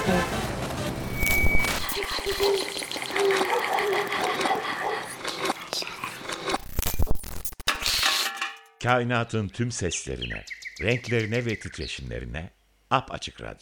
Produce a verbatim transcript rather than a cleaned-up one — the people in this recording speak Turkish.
Kainatın tüm seslerine, renklerine ve titreşimlerine apaçık radyo.